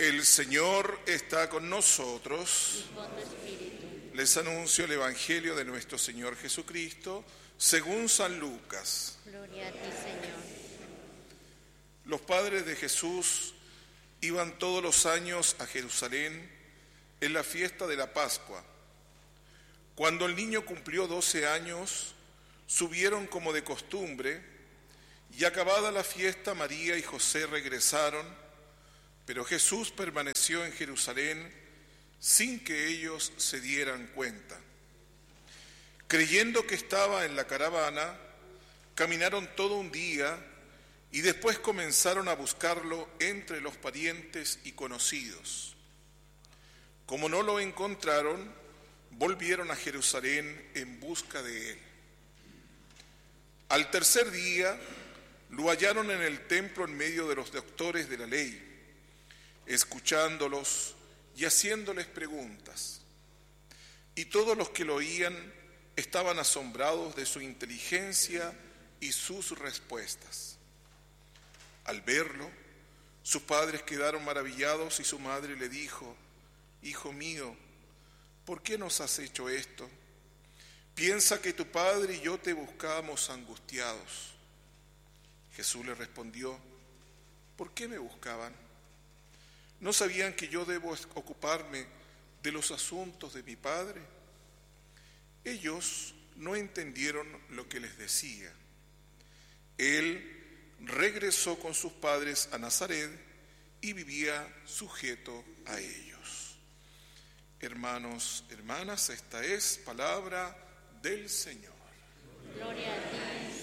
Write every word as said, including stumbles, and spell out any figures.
El Señor está con nosotros. Y con tu espíritu. Les anuncio el Evangelio de nuestro Señor Jesucristo, según San Lucas. Gloria a ti, Señor. Los padres de Jesús iban todos los años a Jerusalén en la fiesta de la Pascua. Cuando el niño cumplió doce años, subieron como de costumbre, y acabada la fiesta, María y José regresaron, pero Jesús permaneció en Jerusalén sin que ellos se dieran cuenta. Creyendo que estaba en la caravana, caminaron todo un día y después comenzaron a buscarlo entre los parientes y conocidos. Como no lo encontraron, volvieron a Jerusalén en busca de él. Al tercer día, lo hallaron en el templo en medio de los doctores de la ley, escuchándolos y haciéndoles preguntas. Y todos los que lo oían estaban asombrados de su inteligencia y sus respuestas. Al verlo, sus padres quedaron maravillados y su madre le dijo: «Hijo mío, ¿por qué nos has hecho esto? Piensa que tu padre y yo te buscábamos angustiados». Jesús le respondió: «¿Por qué me buscaban? ¿No sabían que yo debo ocuparme de los asuntos de mi Padre?». Ellos no entendieron lo que les decía. Él regresó con sus padres a Nazaret y vivía sujeto a ellos. Hermanos, hermanas, esta es palabra del Señor. Gloria a ti,